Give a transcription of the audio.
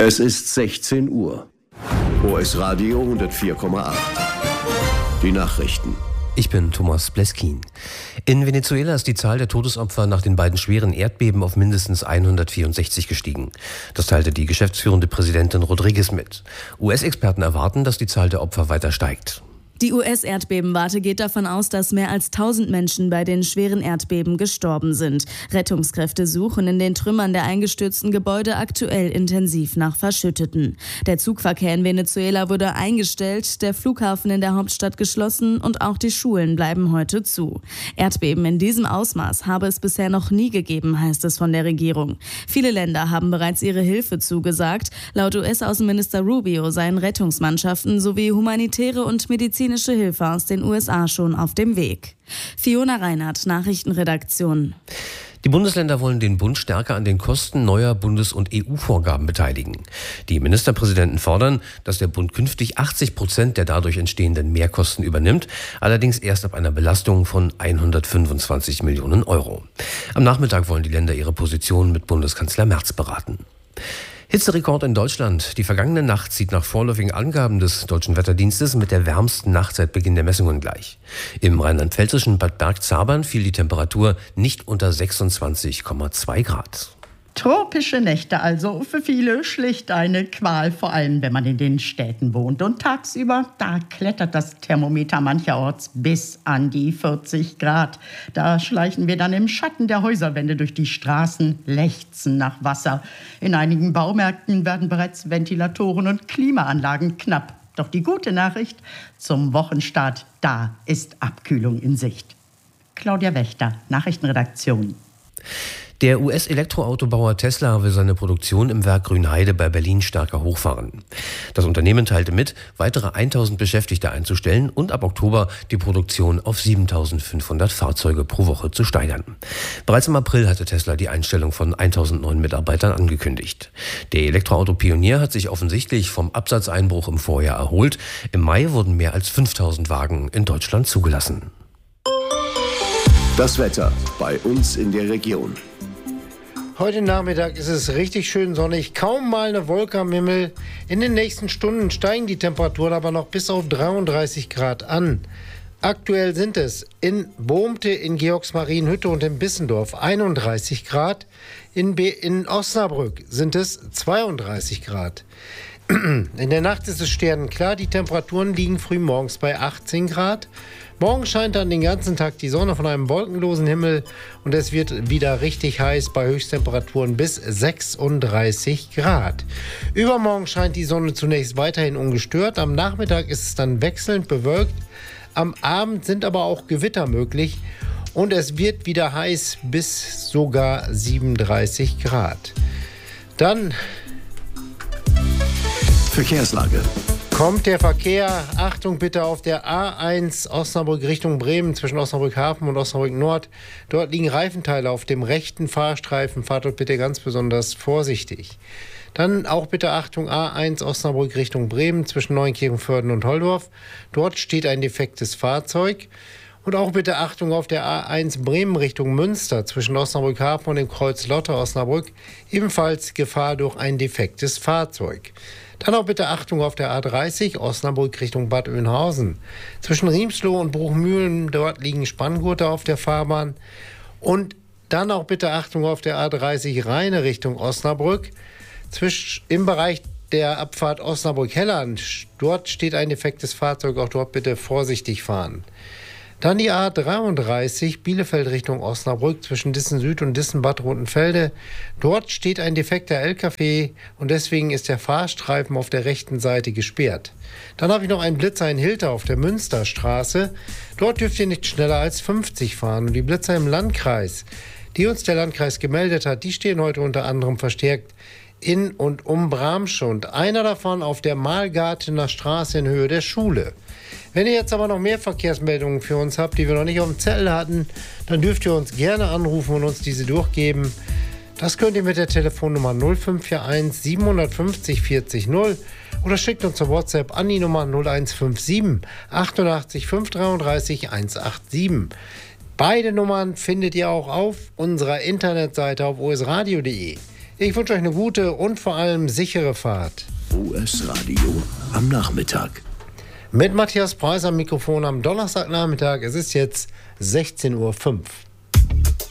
Es ist 16 Uhr. OS Radio 104,8. Die Nachrichten. Ich bin Thomas Bleskin. In Venezuela ist die Zahl der Todesopfer nach den beiden schweren Erdbeben auf mindestens 164 gestiegen. Das teilte die geschäftsführende Präsidentin Rodriguez mit. US-Experten erwarten, dass die Zahl der Opfer weiter steigt. Die US-Erdbebenwarte geht davon aus, dass mehr als 1000 Menschen bei den schweren Erdbeben gestorben sind. Rettungskräfte suchen in den Trümmern der eingestürzten Gebäude aktuell intensiv nach Verschütteten. Der Zugverkehr in Venezuela wurde eingestellt, der Flughafen in der Hauptstadt geschlossen und auch die Schulen bleiben heute zu. Erdbeben in diesem Ausmaß habe es bisher noch nie gegeben, heißt es von der Regierung. Viele Länder haben bereits ihre Hilfe zugesagt. Laut US-Außenminister Rubio seien Rettungsmannschaften sowie humanitäre und medizinische Hilfe aus den USA schon auf dem Weg. Fiona Reinhardt, Nachrichtenredaktion. Die Bundesländer wollen den Bund stärker an den Kosten neuer Bundes- und EU-Vorgaben beteiligen. Die Ministerpräsidenten fordern, dass der Bund künftig 80% der dadurch entstehenden Mehrkosten übernimmt, allerdings erst ab einer Belastung von 125 Millionen Euro. Am Nachmittag wollen die Länder ihre Position mit Bundeskanzler Merz beraten. Hitzerekord in Deutschland. Die vergangene Nacht zieht nach vorläufigen Angaben des Deutschen Wetterdienstes mit der wärmsten Nacht seit Beginn der Messungen gleich. Im rheinland-pfälzischen Bad Bergzabern fiel die Temperatur nicht unter 26,2 Grad. Tropische Nächte also, für viele schlicht eine Qual, vor allem wenn man in den Städten wohnt. Und tagsüber, da klettert das Thermometer mancherorts bis an die 40 Grad. Da schleichen wir dann im Schatten der Häuserwände durch die Straßen, lechzen nach Wasser. In einigen Baumärkten werden bereits Ventilatoren und Klimaanlagen knapp. Doch die gute Nachricht, zum Wochenstart, da ist Abkühlung in Sicht. Claudia Wächter, Nachrichtenredaktion. Der US-Elektroautobauer Tesla will seine Produktion im Werk Grünheide bei Berlin stärker hochfahren. Das Unternehmen teilte mit, weitere 1000 Beschäftigte einzustellen und ab Oktober die Produktion auf 7500 Fahrzeuge pro Woche zu steigern. Bereits im April hatte Tesla die Einstellung von 1000 neuen Mitarbeitern angekündigt. Der Elektroauto-Pionier hat sich offensichtlich vom Absatzeinbruch im Vorjahr erholt. Im Mai wurden mehr als 5000 Wagen in Deutschland zugelassen. Das Wetter bei uns in der Region. Heute Nachmittag ist es richtig schön sonnig, kaum mal eine Wolke am Himmel. In den nächsten Stunden steigen die Temperaturen aber noch bis auf 33 Grad an. Aktuell sind es in Bohmte, in Georgsmarienhütte und in Bissendorf 31 Grad. In Osnabrück sind es 32 Grad. In der Nacht ist es sternenklar, die Temperaturen liegen früh morgens bei 18 Grad. Morgen scheint dann den ganzen Tag die Sonne von einem wolkenlosen Himmel und es wird wieder richtig heiß bei Höchsttemperaturen bis 36 Grad. Übermorgen scheint die Sonne zunächst weiterhin ungestört, am Nachmittag ist es dann wechselnd bewölkt, am Abend sind aber auch Gewitter möglich und es wird wieder heiß bis sogar 37 Grad. Dann Verkehrslage. Kommt der Verkehr, Achtung bitte auf der A1 Osnabrück Richtung Bremen zwischen Osnabrück Hafen und Osnabrück Nord. Dort liegen Reifenteile auf dem rechten Fahrstreifen. Fahrt dort bitte ganz besonders vorsichtig. Dann auch bitte Achtung A1 Osnabrück Richtung Bremen zwischen Neunkirchenvörden und Holdorf. Dort steht ein defektes Fahrzeug. Und auch bitte Achtung auf der A1 Bremen Richtung Münster zwischen Osnabrück Hafen und dem Kreuz Lotte Osnabrück. Ebenfalls Gefahr durch ein defektes Fahrzeug. Dann auch bitte Achtung auf der A30 Osnabrück Richtung Bad Oeynhausen. Zwischen Riemsloh und Bruchmühlen, dort liegen Spanngurte auf der Fahrbahn. Und dann auch bitte Achtung auf der A30 Rheine Richtung Osnabrück. Im Bereich der Abfahrt Osnabrück-Helland, dort steht ein defektes Fahrzeug, auch dort bitte vorsichtig fahren. Dann die A33 Bielefeld Richtung Osnabrück zwischen Dissen Süd und Dissen-Bad Rotenfelde. Dort steht ein defekter LKW und deswegen ist der Fahrstreifen auf der rechten Seite gesperrt. Dann habe ich noch einen Blitzer in Hilter auf der Münsterstraße. Dort dürft ihr nicht schneller als 50 fahren. Und die Blitzer im Landkreis, die uns der Landkreis gemeldet hat, die stehen heute unter anderem verstärkt in und um Bramsche und einer davon auf der Malgartener Straße in Höhe der Schule. Wenn ihr jetzt aber noch mehr Verkehrsmeldungen für uns habt, die wir noch nicht auf dem Zettel hatten, dann dürft ihr uns gerne anrufen und uns diese durchgeben. Das könnt ihr mit der Telefonnummer 0541 750 40 0 oder schickt uns zur WhatsApp an die Nummer 0157 88 533 187. Beide Nummern findet ihr auch auf unserer Internetseite auf osradio.de. Ich wünsche euch eine gute und vor allem sichere Fahrt. OS Radio am Nachmittag. Mit Matthias Preis am Mikrofon am Donnerstagnachmittag. Es ist jetzt 16:05 Uhr.